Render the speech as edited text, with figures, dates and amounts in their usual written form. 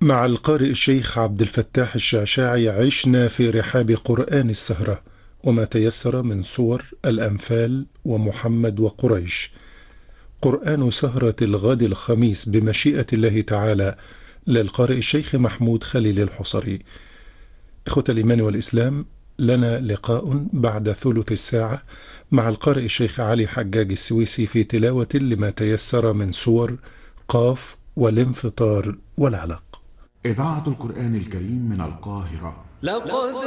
مع القارئ الشيخ عبد الفتاح الشعشاعي عشنا في رحاب قرآن السهرة وما تيسر من سور الأنفال ومحمد وقريش. قرآن سهرة الغد الخميس بمشيئة الله تعالى للقارئ الشيخ محمود خليل الحصري. إخوة الإيمان والإسلام، لنا لقاء بعد ثلث الساعة مع القارئ الشيخ علي حجاج السويسي في تلاوة لما تيسر من سور قاف والانفطار والعلق. إذاعة القرآن الكريم من القاهرة. لقد